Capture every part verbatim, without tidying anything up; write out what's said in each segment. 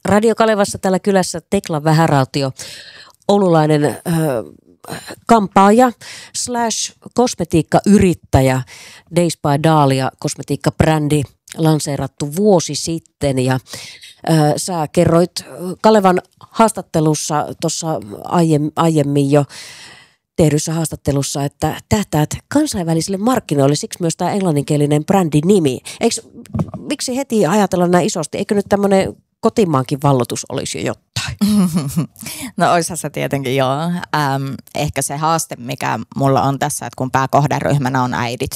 Radio Kalevassa täällä kylässä Tekla Vähärautio, oululainen äh, kampaaja slash kosmetiikkayrittäjä. Days by Dahlia kosmetiikkabrändi lanseerattu vuosi sitten ja äh, sä kerroit Kalevan haastattelussa tuossa aiemmin, aiemmin jo tehdyssä haastattelussa, että tähtäät kansainvälisille markkinoille, siksi myös tämä englanninkielinen brändin nimi. Eikö, miksi heti ajatella näin isosti? Eikö nyt tämmöinen kotimaankin vallotus olisi jo jotain? No oishan se tietenkin joo. Ähm, ehkä se haaste, mikä mulla on tässä, että kun pääkohderyhmänä on äidit.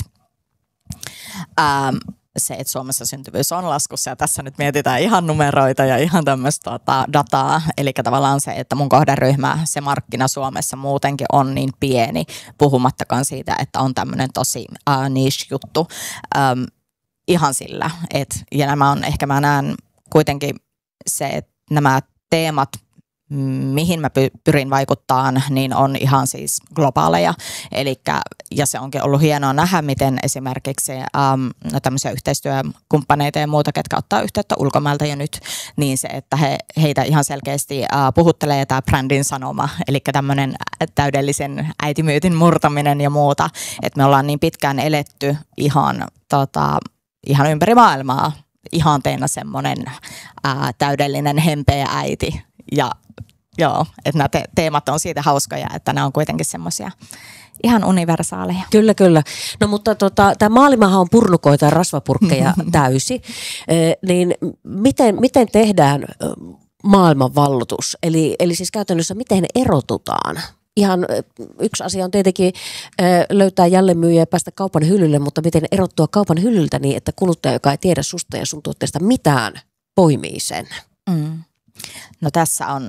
Ähm, se, että Suomessa syntyvyys on laskussa ja tässä nyt mietitään ihan numeroita ja ihan tämmöistä tota, dataa. Eli tavallaan se, että mun kohderyhmä, se markkina Suomessa muutenkin on niin pieni, puhumattakaan siitä, että on tämmöinen tosi uh, niche-juttu. Ähm, ihan sillä, että ja nämä on, ehkä mä näen kuitenkin se, että nämä teemat, mihin mä pyrin vaikuttamaan, niin on ihan siis globaaleja. Elikkä, ja se onkin ollut hienoa nähdä, miten esimerkiksi ähm, no tämmöisiä yhteistyökumppaneita ja muuta, ketkä ottaa yhteyttä ulkomailta jo nyt, niin se, että he, heitä ihan selkeästi äh, puhuttelee tämä brändin sanoma, eli tämmöinen täydellisen äitimyytin murtaminen ja muuta, että me ollaan niin pitkään eletty ihan, tota, ihan ympäri maailmaa, ihanteena semmoinen ää, täydellinen hempeä äiti ja joo, että nämä te- teemat on siitä hauskoja, että nämä on kuitenkin semmoisia ihan universaaleja. Kyllä, kyllä. No mutta tota, tämä maailmahan on purnukoita ja rasvapurkkeja täysi, e, niin miten, miten tehdään maailmanvalloitus? Eli, eli siis käytännössä miten erotutaan? Ihan yksi asia on tietenkin löytää jälleenmyyjä ja päästä kaupan hyllylle, mutta miten erottua kaupan hyllyltä niin, että kuluttaja, joka ei tiedä susta ja sun tuotteesta mitään, poimii sen? Mm. No tässä on,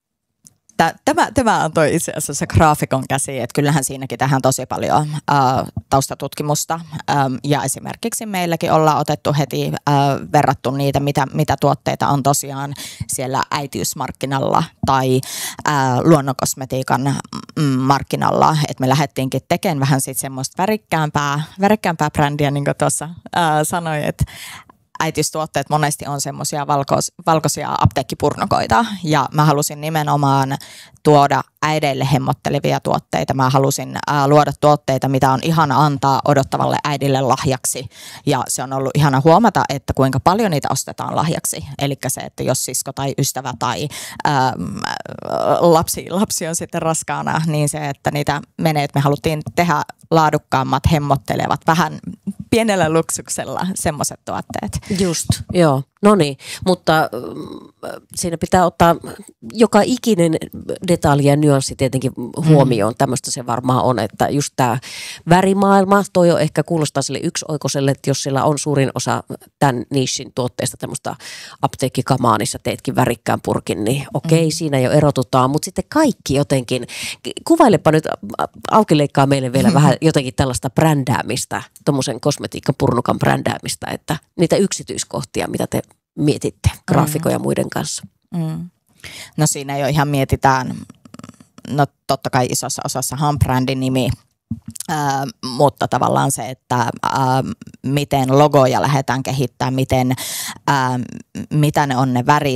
tämä, tämä on toi itse asiassa se graafikon käsi, että kyllähän siinäkin tähän tosi paljon äh, taustatutkimusta ähm, ja esimerkiksi meilläkin ollaan otettu heti äh, verrattu niitä, mitä, mitä tuotteita on tosiaan siellä äitiysmarkkinalla tai äh, luonnonkosmetiikan mm, markkinalla, että me lähdettiinkin tekemään vähän sitten semmoista värikkäämpää, värikkäämpää brändiä, niin kuin tuossa äh, sanoi, että äitiystuotteet monesti on semmoisia valkois, valkoisia apteekkipurnukoita ja mä halusin nimenomaan tuoda äideille hemmottelevia tuotteita. Mä halusin ää, luoda tuotteita, mitä on ihana antaa odottavalle äidille lahjaksi ja se on ollut ihana huomata, että kuinka paljon niitä ostetaan lahjaksi. Eli se, että jos sisko tai ystävä tai ää, lapsi, lapsi on sitten raskaana, niin se, että niitä menee, että me haluttiin tehdä laadukkaammat, hemmottelevat, vähän pienellä luksuksella semmoiset tuotteet. Just, joo. No niin, mutta äh, siinä pitää ottaa joka ikinen detalji ja nyanssi tietenkin huomioon. Mm. Tämmöistä se varmaan on, että just tämä värimaailma, toi jo ehkä kuulostaa sille yksioikoiselle, että jos sillä on suurin osa tämän niche tuotteesta tämmöistä apteekkikamaa, niin sä teetkin värikkään purkin, niin okei, mm. siinä jo erotutaan. Mutta sitten kaikki jotenkin, kuvailepa nyt, aukileikkaa meille vielä mm. vähän jotenkin tällaista brändäämistä, tuommoisen kosmetiikkapurnukan brändäämistä, että niitä yksityiskohtia, mitä te mietitte graafikoja mm. muiden kanssa. Mm. No siinä jo ihan mietitään, no totta kai isossa osassahan on brändin nimi, äh, mutta tavallaan se, että äh, miten logoja lähdetään kehittämään, miten, äh, mitä ne on ne värit,